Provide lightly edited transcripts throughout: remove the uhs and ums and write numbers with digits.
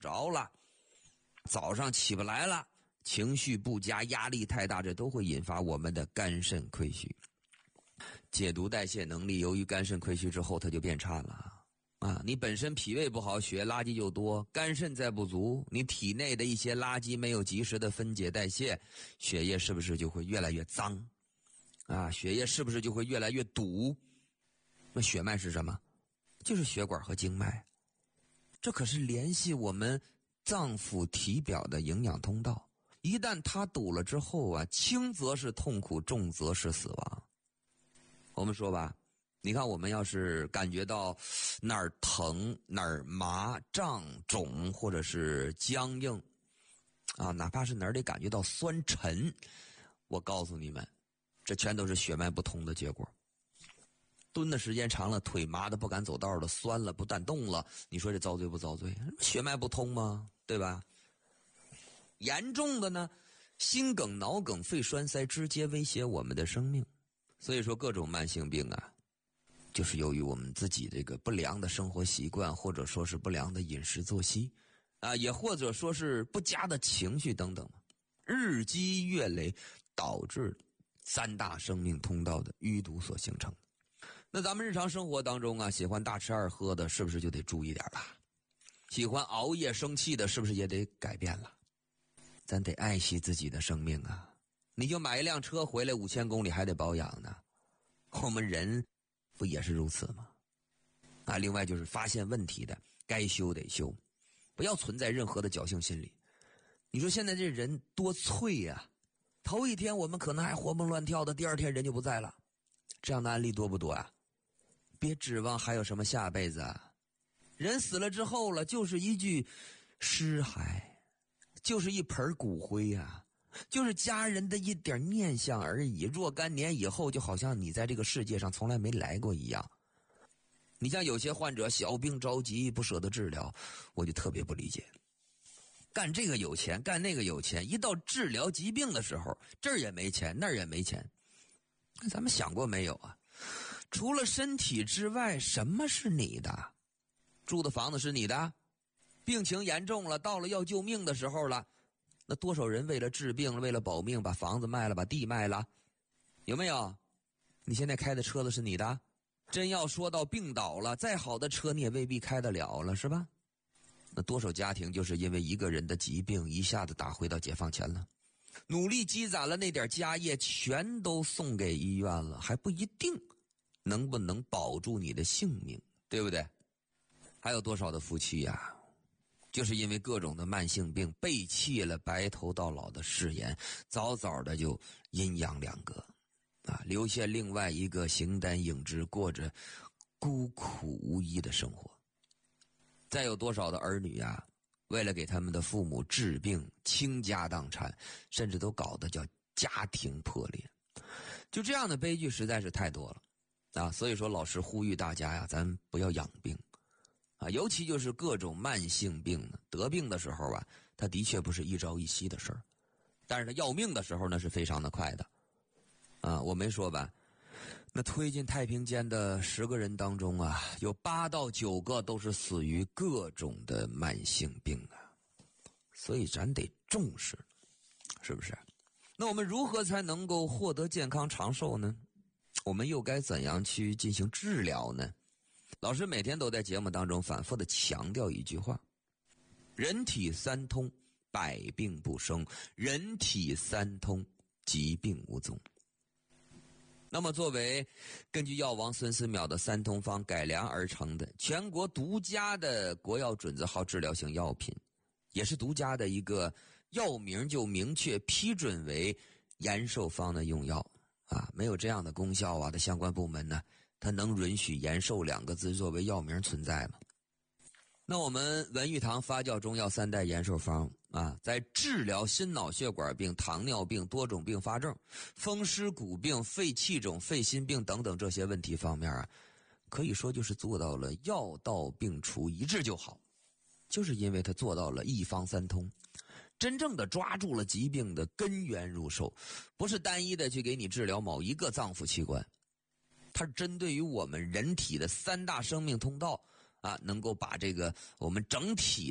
着了，早上起不来了，情绪不佳，压力太大，这都会引发我们的肝肾亏虚。解毒代谢能力由于肝肾亏虚之后它就变差了啊！你本身脾胃不好，血垃圾就多，肝肾再不足，你体内的一些垃圾没有及时的分解代谢，血液是不是就会越来越脏啊？血液是不是就会越来越堵？那血脉是什么？就是血管和经脉，这可是联系我们脏腑体表的营养通道。一旦它堵了之后啊，轻则是痛苦，重则是死亡。我们说吧，你看我们要是感觉到哪儿疼、哪儿麻、胀、肿或者是僵硬啊，哪怕是哪儿得感觉到酸沉，我告诉你们，这全都是血脉不通的结果。蹲的时间长了，腿麻的不敢走道了，酸了不敢动了，你说这遭罪不遭罪？血脉不通吗？对吧？严重的呢，心梗、脑梗、肺栓塞直接威胁我们的生命。所以说各种慢性病啊，就是由于我们自己这个不良的生活习惯，或者说是不良的饮食作息啊，也或者说是不佳的情绪等等，日积月累导致三大生命通道的淤堵所形成。那咱们日常生活当中啊，喜欢大吃二喝的，是不是就得注意点了？喜欢熬夜生气的，是不是也得改变了？咱得爱惜自己的生命啊！你就买一辆车回来5000公里还得保养呢，我们人不也是如此吗？啊，另外就是发现问题的，该修得修，不要存在任何的侥幸心理。你说现在这人多脆呀，头一天我们可能还活蹦乱跳的，第二天人就不在了，这样的案例多不多啊？别指望还有什么下辈子啊！人死了之后了，就是一具尸骸，就是一盆骨灰啊，就是家人的一点念想而已，若干年以后就好像你在这个世界上从来没来过一样。你像有些患者小病着急不舍得治疗，我就特别不理解，干这个有钱，干那个有钱，一到治疗疾病的时候，这儿也没钱那儿也没钱。咱们想过没有啊？除了身体之外，什么是你的？住的房子是你的，病情严重了，到了要救命的时候了，那多少人为了治病，为了保命，把房子卖了，把地卖了，有没有？你现在开的车子是你的，真要说到病倒了，再好的车你也未必开得了了，是吧？那多少家庭就是因为一个人的疾病一下子打回到解放前了，努力积攒了那点家业全都送给医院了，还不一定能不能保住你的性命，对不对？还有多少的夫妻呀，就是因为各种的慢性病背弃了白头到老的誓言，早早的就阴阳两隔啊，留下另外一个形单影只，过着孤苦无依的生活。再有多少的儿女啊，为了给他们的父母治病倾家荡产，甚至都搞得叫家庭破裂。就这样的悲剧实在是太多了啊！所以说老师呼吁大家呀，咱不要养病啊，尤其就是各种慢性病呢，得病的时候啊，它的确不是一朝一夕的事儿，但是它要命的时候呢是非常的快的啊！我没说吧，那推进太平间的10个人当中啊，有8到9个都是死于各种的慢性病啊，所以咱得重视，是不是？那我们如何才能够获得健康长寿呢？我们又该怎样去进行治疗呢？老师每天都在节目当中反复的强调一句话：人体三通，百病不生；人体三通，疾病无踪。那么作为根据药王孙思邈的三通方改良而成的全国独家的国药准字号治疗型药品，也是独家的一个药名就明确批准为延寿方的用药啊，没有这样的功效啊的相关部门呢，它能允许延寿2个字作为药名存在吗？那我们文玉堂发酵中药3代延寿方啊，在治疗心脑血管病、糖尿病、多种并发症、风湿骨病、肺气肿、肺心病等等这些问题方面啊，可以说就是做到了药到病除，一治就好，就是因为它做到了一方三通，真正的抓住了疾病的根源入手，不是单一的去给你治疗某一个脏腑器官，它是针对于我们人体的3大生命通道啊，能够把这个我们整体的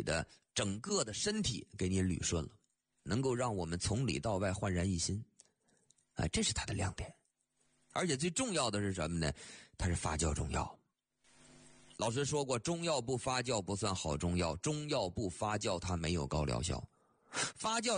整个的身体给你捋顺了，能够让我们从里到外焕然一新。这是它的亮点。而且最重要的是什么呢？它是发酵中药。老师说过，中药不发酵不算好中药，中药不发酵它没有高疗效。发酵